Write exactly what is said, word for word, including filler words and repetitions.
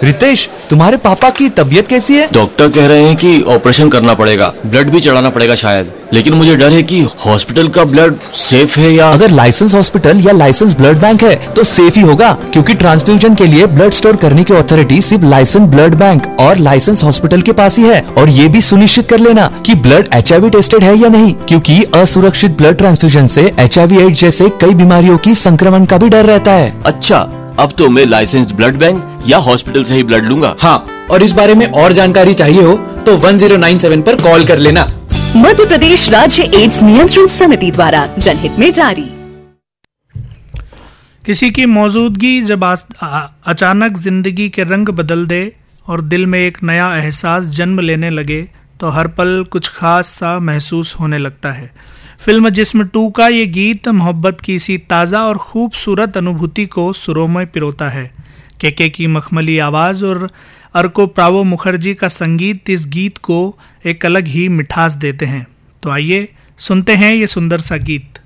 रितेश, तुम्हारे पापा की तबीयत कैसी है? डॉक्टर कह रहे हैं कि ऑपरेशन करना पड़ेगा, ब्लड भी चढ़ाना पड़ेगा शायद, लेकिन मुझे डर है कि हॉस्पिटल का ब्लड सेफ है या... अगर लाइसेंस हॉस्पिटल या लाइसेंस ब्लड बैंक है तो सेफ ही होगा, क्योंकि ट्रांसफ्यूजन के लिए ब्लड स्टोर करने की अथॉरिटी सिर्फ लाइसेंस ब्लड बैंक और लाइसेंस हॉस्पिटल के पास ही है। और ये भी सुनिश्चित कर लेना कि blood H I we tested है या नहीं, क्योंकि असुरक्षित ब्लड ट्रांसफ्यूजन से एच आई वी एड्स जैसे कई बीमारियों की संक्रमण का भी डर रहता है। अच्छा, अब तो मैं लाइसेंस ब्लड बैंक या हॉस्पिटल से ही ब्लड लूंगा। हाँ, और इस बारे में और जानकारी चाहिए हो तो वन जीरो नाइन सेवन पर कॉल कर लेना। मध्य प्रदेश राज्य एड्स नियंत्रण समिति द्वारा जनहित में जारी। किसी की मौजूदगी जब आ, आ, अचानक जिंदगी के रंग बदल दे और दिल में एक नया एहसास जन्म लेने लगे तो हर पल कुछ खास सा महसूस होने लगता है। फिल्म जिस्म टू का ये गीत मोहब्बत की इसी ताज़ा और खूबसूरत अनुभूति को सुरों में पिरोता है। केके की मखमली आवाज़ और अर्को प्रावो मुखर्जी का संगीत इस गीत को एक अलग ही मिठास देते हैं। तो आइए सुनते हैं ये सुंदर सा गीत।